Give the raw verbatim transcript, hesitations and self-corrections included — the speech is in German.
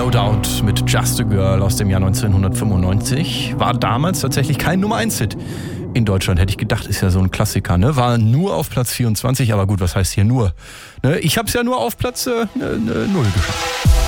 No Doubt mit Just a Girl aus dem Jahr neunzehnhundertfünfundneunzig. War damals tatsächlich kein Nummer eins Hit. In Deutschland hätte ich gedacht, ist ja so ein Klassiker, ne? War nur auf Platz vierundzwanzig, aber gut, was heißt hier nur? Ne? Ich habe es ja nur auf Platz äh, ne, ne, null geschafft.